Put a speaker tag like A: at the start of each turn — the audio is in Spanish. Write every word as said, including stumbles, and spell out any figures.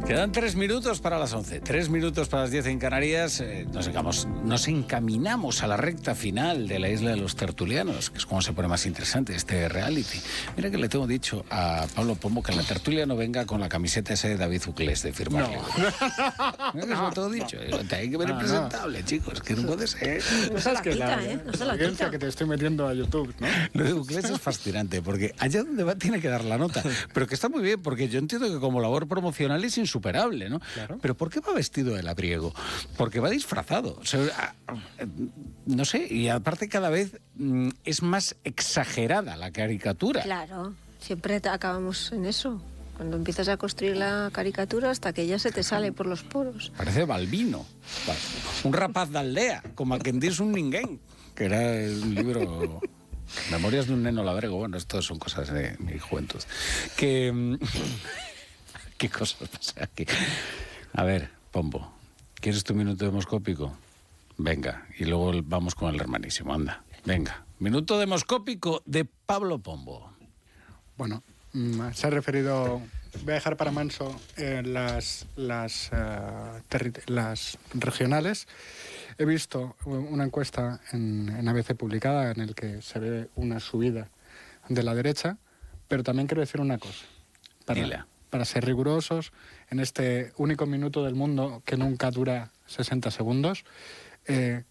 A: Quedan tres minutos para las once, tres minutos para las diez en Canarias. Eh, nos, digamos, nos encaminamos a la recta final de la Isla de los Tertulianos, que es como se pone más interesante este reality. Mira que le tengo dicho a Pablo Pombo que en la tertulia no venga con la camiseta esa de David Uclés de firmar. No. Mira que se lo tengo dicho. Hay que ver
B: no,
A: presentable,
B: no.
A: chicos, que no puede ser.
C: No se la
B: que
C: quita,
B: la,
C: ¿eh? No se
B: la
C: la
B: audiencia
C: quita.
B: que te estoy metiendo a YouTube, ¿no?
A: Lo de Uclés es fascinante, porque allá donde va tiene que dar la nota. Pero que está muy bien, porque yo entiendo que como labor promocional es insuperable, ¿no?
B: Claro.
A: Pero ¿por qué va vestido de labriego? Porque va disfrazado. O sea, no sé, y aparte cada vez mm, es más exagerada la caricatura.
C: Claro, siempre acabamos en eso. Cuando empiezas a construir la caricatura hasta que ya se te sale por los poros.
A: Parece Balbino, un rapaz de aldea, como a quien dice un ninguén, que era un libro... Memorias de un neno labrego. Bueno, esto son cosas de mi juventud. Que... ¿Qué cosas pasa aquí? A ver, Pombo, ¿quieres tu minuto demoscópico? Venga, y luego vamos con el hermanísimo, anda. Venga, minuto demoscópico de Pablo Pombo.
B: Bueno, mm, se ha referido... Voy a dejar para Manso eh, las, las, uh, terri- las regionales. He visto una encuesta en, en A B C publicada en el que se ve una subida de la derecha, pero también quiero decir una cosa. Para,
A: Dila.
B: para ser rigurosos, en este único minuto del mundo que nunca dura sesenta segundos, eh,